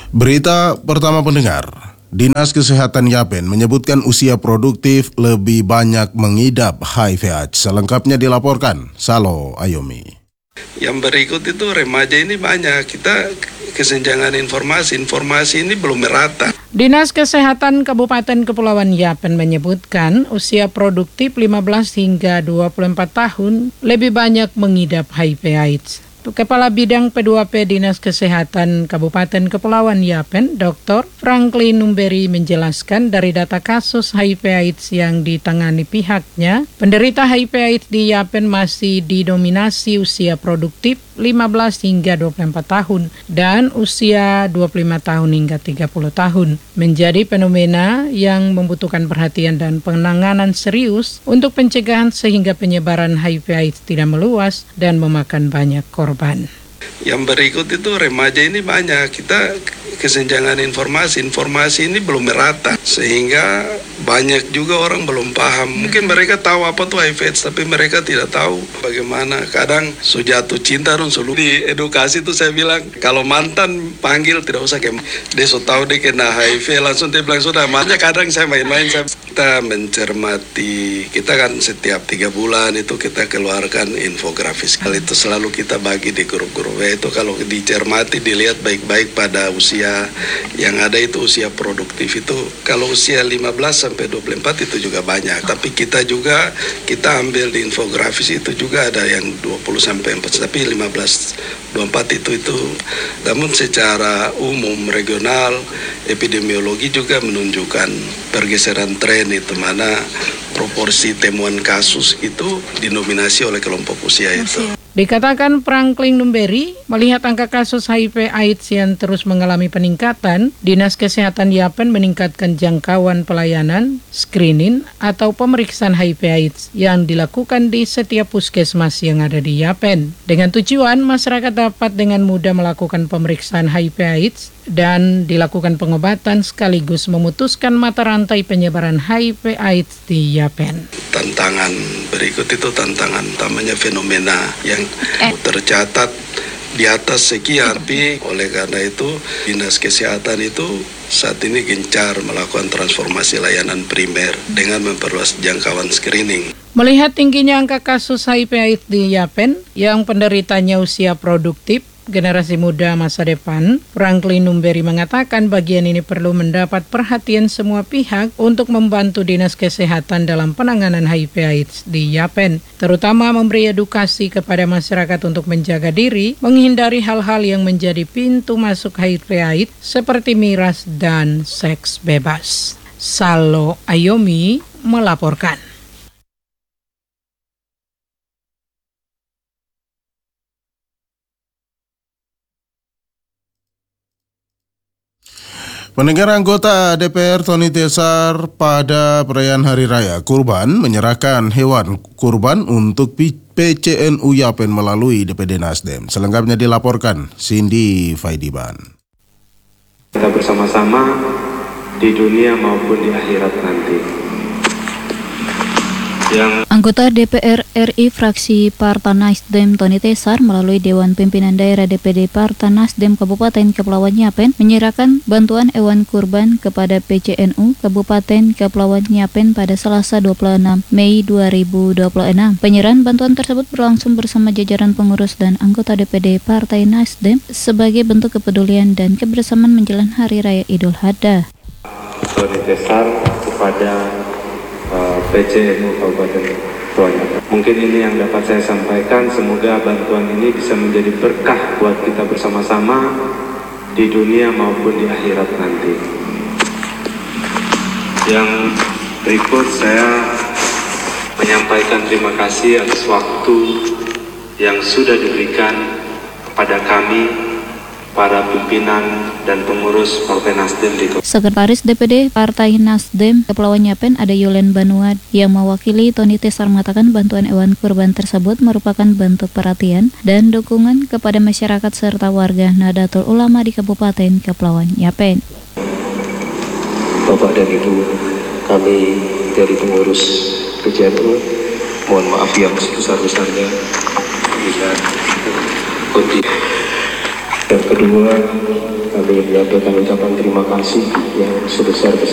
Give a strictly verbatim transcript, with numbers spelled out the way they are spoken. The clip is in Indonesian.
Berita pertama pendengar, Dinas Kesehatan Yapen menyebutkan usia produktif lebih banyak mengidap H I V AIDS. Selengkapnya dilaporkan Salo Ayomi. Yang berikut itu remaja ini banyak, kita kesenjangan informasi, informasi ini belum merata. Dinas Kesehatan Kabupaten Kepulauan Yapen menyebutkan usia produktif lima belas hingga dua puluh empat tahun lebih banyak mengidap H I V AIDS. Kepala Bidang P dua P Dinas Kesehatan Kabupaten Kepulauan Yapen, Doktor Franklin Numberi menjelaskan dari data kasus H I V AIDS yang ditangani pihaknya, penderita H I V AIDS di Yapen masih didominasi usia produktif lima belas hingga dua puluh empat tahun dan usia dua puluh lima tahun hingga tiga puluh tahun. Menjadi fenomena yang membutuhkan perhatian dan penanganan serius untuk pencegahan sehingga penyebaran H I V AIDS tidak meluas dan memakan banyak korban. Yang berikut itu remaja ini banyak, kita kesenjangan informasi, informasi ini belum merata sehingga banyak juga orang belum paham. Mungkin mereka tahu apa tuh H I V AIDS tapi mereka tidak tahu bagaimana. Kadang sudah jatuh cinta dong selalu di edukasi tuh saya bilang kalau mantan panggil tidak usah kayak dia so tahu dia kena H I V langsung dia bilang sudah. Makanya kadang saya main-main saya kita mencermati, kita kan setiap tiga bulan itu kita keluarkan infografis. Hal itu selalu kita bagi di grup-grup itu kalau dicermati dilihat baik-baik pada usia yang ada itu usia produktif itu kalau usia lima belas sampai dua puluh empat itu juga banyak, tapi kita juga kita ambil di infografis itu juga ada yang dua puluh sampai empat tapi lima belas dua puluh empat itu itu namun secara umum regional epidemiologi juga menunjukkan pergeseran tren itu mana proporsi temuan kasus itu dinominasi oleh kelompok usia itu. Dikatakan Franklin Numberi, melihat angka kasus H I V AIDS yang terus mengalami peningkatan, Dinas Kesehatan Yapen meningkatkan jangkauan pelayanan, screening, atau pemeriksaan H I V AIDS yang dilakukan di setiap puskesmas yang ada di Yapen. Dengan tujuan masyarakat dapat dengan mudah melakukan pemeriksaan H I V AIDS dan dilakukan pengobatan sekaligus memutuskan mata rantai penyebaran H I V AIDS di Yapen. Tantangan berikut itu tantangan utamanya fenomena yang tercatat di atas sekian, tapi oleh karena itu Dinas Kesehatan itu saat ini gencar melakukan transformasi layanan primer dengan memperluas jangkauan screening. Melihat tingginya angka kasus H I V AIDS di Yapen yang penderitanya usia produktif, generasi muda masa depan, Franklin Numberi mengatakan bagian ini perlu mendapat perhatian semua pihak untuk membantu Dinas Kesehatan dalam penanganan H I V AIDS di Yapen, terutama memberi edukasi kepada masyarakat untuk menjaga diri, menghindari hal-hal yang menjadi pintu masuk H I V AIDS seperti miras dan seks bebas. Salo Ayomi melaporkan. Pendengar, anggota D P R Tony Tesar pada perayaan Hari Raya Kurban menyerahkan hewan kurban untuk P C N U Yapen melalui D P D Nasdem. Selengkapnya dilaporkan Cindy Faidiban. Kita bersama-sama di dunia maupun di akhirat nanti. Yang Anggota D P R R I fraksi Partai Nasdem Tony Tesar melalui Dewan Pimpinan Daerah D P D Partai Nasdem Kabupaten Kepulauan Yapen menyerahkan bantuan hewan kurban kepada P C N U Kabupaten Kepulauan Yapen pada Selasa dua puluh enam Mei dua ribu dua puluh enam. Penyerahan bantuan tersebut berlangsung bersama jajaran pengurus dan anggota D P D Partai Nasdem sebagai bentuk kepedulian dan kebersamaan menjelang Hari Raya Idul Adha. Tony Tesar kepada uh, P C N U Kabupaten Kepulauan Yapen. Mungkin ini yang dapat saya sampaikan. Semoga bantuan ini bisa menjadi berkah buat kita bersama-sama di dunia maupun di akhirat nanti. Yang berikut saya menyampaikan terima kasih atas waktu yang sudah diberikan kepada kami, para pimpinan dan pengurus Partai Nasdem di Sekretaris D P D Partai Nasdem Kepulauan Yapen ada Yulen Banuad yang mewakili Tony Tesar mengatakan bantuan hewan kurban tersebut merupakan bentuk perhatian dan dukungan kepada masyarakat serta warga Nahdlatul Ulama di Kabupaten Kepulauan Yapen. Bapak dan Ibu, kami dari pengurus P C N U mohon maaf yang sebesar-besarnya bila kondisi. Yang kedua, kami menyampaikan ucapan terima kasih yang sebesar-besarnya